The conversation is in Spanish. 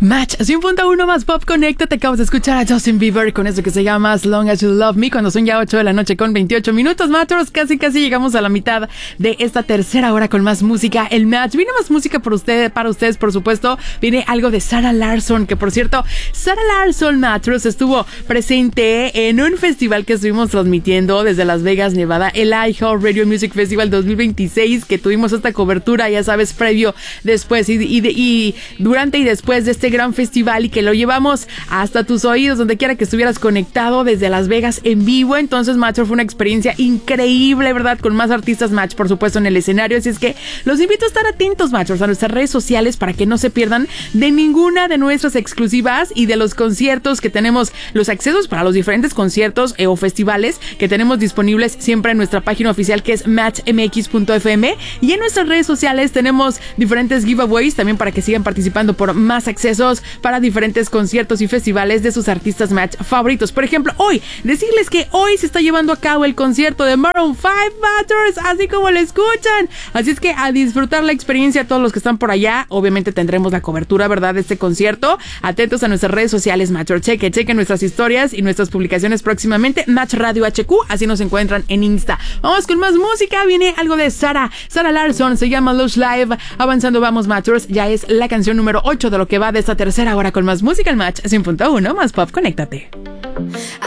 Match 100.1 más pop, conéctate. Acabas de escuchar a Justin Bieber con eso que se llama As Long As You Love Me, cuando son ya 8 de la noche con 28 minutos. Matros, casi llegamos a la mitad de esta tercera hora con más música. El Match, viene más música para ustedes, por supuesto. Viene algo de Zara Larsson, que por cierto, Zara Larsson, Matros, estuvo presente en un festival que estuvimos transmitiendo desde Las Vegas, Nevada, el iHeartRadio Music Festival 2026, que tuvimos esta cobertura, ya sabes, previo, después y durante y después de este gran festival, y que lo llevamos hasta tus oídos donde quiera que estuvieras conectado desde Las Vegas en vivo. Entonces, Match, fue una experiencia increíble, ¿verdad? Con más artistas, Match, por supuesto, en el escenario. Así es que los invito a estar atentos, Match, a nuestras redes sociales para que no se pierdan de ninguna de nuestras exclusivas y de los conciertos que tenemos, los accesos para los diferentes conciertos o festivales que tenemos disponibles siempre en nuestra página oficial, que es matchmx.fm, y en nuestras redes sociales tenemos diferentes giveaways también para que sigan participando por más accesos para diferentes conciertos y festivales de sus artistas Match favoritos. Por ejemplo, hoy, decirles que hoy se está llevando a cabo el concierto de Maroon 5, Matchers, así como lo escuchan. Así es que a disfrutar la experiencia todos los que están por allá. Obviamente tendremos la cobertura, ¿verdad?, de este concierto. Atentos a nuestras redes sociales, Matcher. Chequen nuestras historias y nuestras publicaciones próximamente. Match Radio HQ, así nos encuentran en Insta. Vamos con más música. Viene algo de Zara Larsson, se llama Lush Live. Avanzando vamos, Matchers. Ya es la canción número 8 de lo que va de esta tercera hora con más música. El Match 100.1 más pop, conéctate.